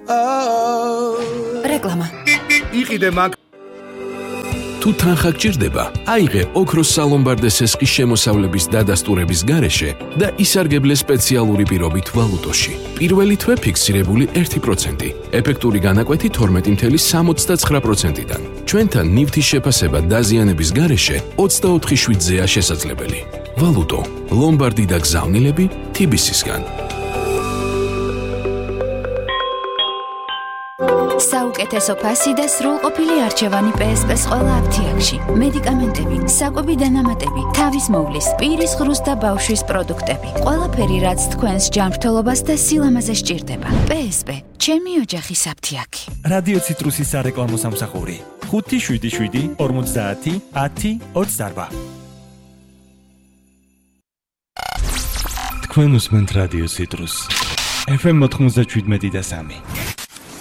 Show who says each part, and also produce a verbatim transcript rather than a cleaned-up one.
Speaker 1: რეკლამა.
Speaker 2: იყიდე მაგ
Speaker 3: თუ თანხა გჭირდება, აიღე ოქროს სალომბარდე სესხის შემოსავლების დადასტურების გარეშე და ისარგებლე სპეციალური პირობით ვალუტოში. პირველი თვე ფიქსირებული ერთი პროცენტი, ეფექტური განაკვეთი თორმეტი წუთი სამოცდაცხრა პროცენტიდან. ჩვენთან ნივთის შეფასება დაზიანების გარეშე ოცდაოთხი შვიდზეა შესაძლებელი. ვალუტო, ლომბარდი და გზავნილები თი ბი სისგან.
Speaker 1: საუკეთესო ფასი და სრულყოფილი არჩევანი პე ეს პეს ყველა აფთიაქში. მედიკამენტები, საკვები დანამატები, თავის მოვლის, პირის ღრუს და ბავშვის პროდუქტები. ყველაფერი, რაც თქვენს ჯანმრთელობას და სილამაზეს სჭირდება. პე ეს პე, ჩემი ოჯახის აფთიაქი.
Speaker 4: რადიო ციტრუსის სარეკლამო სამსახური. ხუთი შვიდი შვიდი ორმოცდაათი ათი ოცდაარბა. თქვენ უსმენთ რადიო ციტრუს. ეფ ემ ოთხმოცდაშვიდ და სამი.